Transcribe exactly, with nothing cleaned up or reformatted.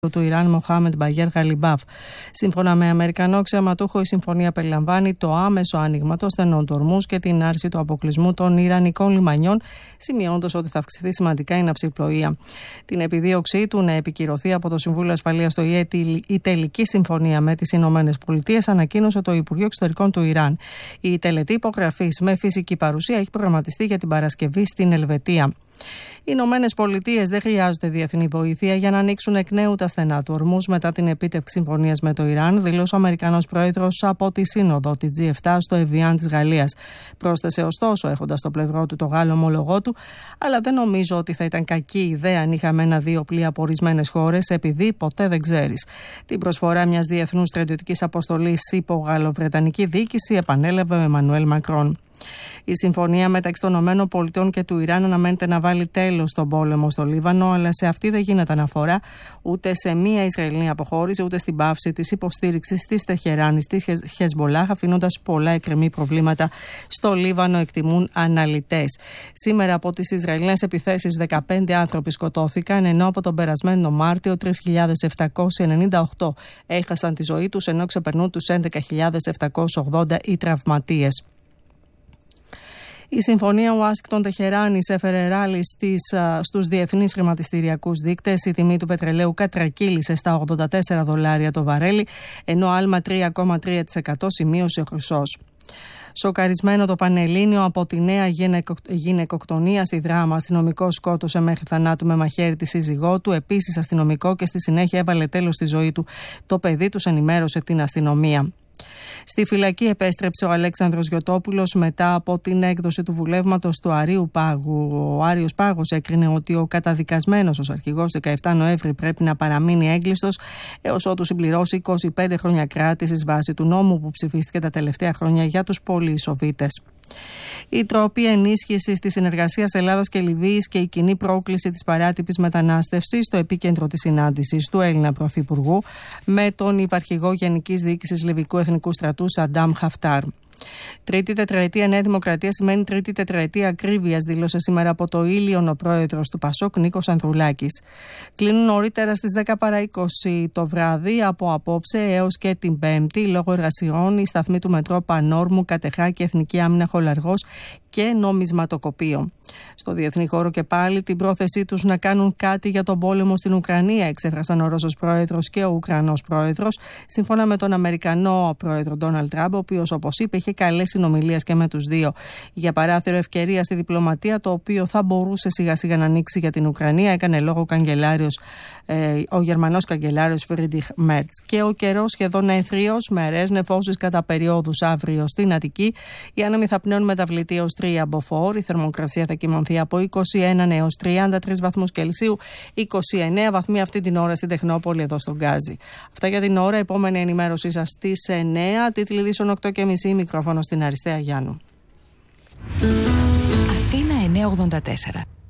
του Ιράν Μοχάμεντ Μπαγέρ Γαλιμπάφ. Σύμφωνα με Αμερικανό αξιωματούχο, η συμφωνία περιλαμβάνει το άμεσο άνοιγμα των στενών του Ορμούζ και την άρση του αποκλεισμού των Ιρανικών λιμανιών, σημειώνοντας ότι θα αυξηθεί σημαντικά η ναυσιπλοεία. Την επιδίωξή του να επικυρωθεί από το Συμβούλιο Ασφαλείας του ΙΕ η τελική συμφωνία με τις Ηνωμένες Πολιτείες ανακοίνωσε το Υπουργείο Εξωτερικών του Ιράν. Η τελετή υπογραφής με φυσική παρουσία έχει προγραμματιστεί για την Παρασκευή στην Ελβετία. Οι Ηνωμένες Πολιτείες δεν χρειάζονται διεθνή βοήθεια για να ανοίξουν εκ νέου τα στενά του Ορμούζ μετά την επίτευξη συμφωνίας με το Ιράν, δήλωσε ο Αμερικανός πρόεδρος από τη Σύνοδο τη τζι επτά στο Εβιάν της Γαλλίας. Πρόσθεσε ωστόσο, έχοντας στο πλευρό του το Γάλλο ομολογό του, αλλά δεν νομίζω ότι θα ήταν κακή ιδέα αν είχαμε ένα-δύο πλοία από ορισμένες χώρες, επειδή ποτέ δεν ξέρεις. Την προσφορά μιας διεθνούς στρατιωτικής αποστολής υπό γαλλοβρετανική διοίκηση επανέλαβε ο Εμμανουέλ Μακρόν. Η συμφωνία μεταξύ των ΗΠΑ και του Ιράν αναμένεται να βάλει τέλος στον πόλεμο στο Λίβανο, αλλά σε αυτή δεν γίνεται αναφορά ούτε σε μία Ισραηλινή αποχώρηση, ούτε στην πάυση της υποστήριξης της Τεχεράνης της Χεσμολάχ, αφήνοντας πολλά εκκρεμή προβλήματα στο Λίβανο, εκτιμούν αναλυτές. Σήμερα από τις Ισραηλινές επιθέσεις δεκαπέντε άνθρωποι σκοτώθηκαν, ενώ από τον περασμένο Μάρτιο τρεις χιλιάδες επτακόσιοι ενενήντα οκτώ έχασαν τη ζωή τους, ενώ ξεπερνούν τους έντεκα χιλιάδες επτακόσιοι ογδόντα οι τραυματίες. Η Συμφωνία Ουάσιγκτον-Τεχεράνης έφερε ράλι στους διεθνείς χρηματιστηριακούς δείκτες. Η τιμή του πετρελαίου κατρακύλησε στα ογδόντα τέσσερα δολάρια το βαρέλι, ενώ άλμα τρία κόμμα τρία τοις εκατό σημείωσε ο χρυσός. Σοκαρισμένο το Πανελλήνιο από τη νέα γυναικο... γυναικοκτονία στη Δράμα. Αστυνομικό σκότωσε μέχρι θανάτου με μαχαίρι τη σύζυγό του. Επίσης, αστυνομικό και στη συνέχεια έβαλε τέλος στη ζωή του. Το παιδί τους ενημέρωσε την αστυνομία. Στη φυλακή επέστρεψε ο Αλέξανδρος Γιωτόπουλος μετά από την έκδοση του βουλεύματος του Αρείου Πάγου. Ο Άριος Πάγος έκρινε ότι ο καταδικασμένος ως αρχηγός δεκαεπτά Νοέμβρη πρέπει να παραμείνει έγκλειστος έως ότου συμπληρώσει είκοσι πέντε χρόνια κράτησης βάσει του νόμου που ψηφίστηκε τα τελευταία χρόνια για τους πολυεισοβήτες. Οι τρόποι ενίσχυσης της συνεργασίας Ελλάδας και Λιβύης και η κοινή πρόκληση της παράτυπης μετανάστευσης στο επίκεντρο της συνάντησης του Έλληνα Πρωθυπουργού με τον υπαρχηγό Γενικής Διοίκησης Λιβικού Εθνικού Στρατού Σαντάμ Χαφτάρ. Τρίτη τετραετία Νέα Δημοκρατία σημαίνει τρίτη τετραετία ακρίβειας, δήλωσε σήμερα από το Ήλιον ο πρόεδρος του Πασόκ Νίκος Ανδρουλάκης. Κλείνουν νωρίτερα στις δέκα παρά είκοσι το βράδυ από απόψε έως και την Πέμπτη, λόγω εργασιών, η σταθμή του μετρό Πανόρμου, Κατεχάκη, Εθνική Άμυνα Χολαργός και νομισματοκοπείο. Στο διεθνή χώρο και πάλι την πρόθεσή τους να κάνουν κάτι για τον πόλεμο στην Ουκρανία εξέφρασαν ο Ρώσος πρόεδρος και ο Ουκρανός πρόεδρος, σύμφωνα με τον Αμερικανό πρόεδρο Ντόναλντ Τραμπ, ο οποίος, όπως είπε, είχε καλές συνομιλίες και με τους δύο για παράθυρο ευκαιρία στη διπλωματία, το οποίο θα μπορούσε σιγά σιγά να ανοίξει για την Ουκρανία, έκανε λόγο ο, καγκελάριος, ε, ο Γερμανός καγκελάριος Φρίντριχ Μέρτς. Και ο καιρός σχεδόν αίθριος, με αραιές νεφώσεις κατά περιόδους αύριο στην Αττική. Οι άνεμοι θα πνέουν μεταβλητή έως τρία μποφόρ. Η θερμοκρασία θα κυμανθεί από είκοσι ένα έως τριάντα τρεις βαθμούς Κελσίου, είκοσι εννέα βαθμοί αυτή την ώρα στην Τεχνόπολη εδώ στον Γκάζι. Αυτά για την ώρα. Επόμενη ενημέρωσή σας στις εννέα. Τίτλοι ειδήσεων οκτώ και μισή. Μικρόφωνο στην Αριστεία Γιάννου. Αθήνα εννιακόσια ογδόντα τέσσερα.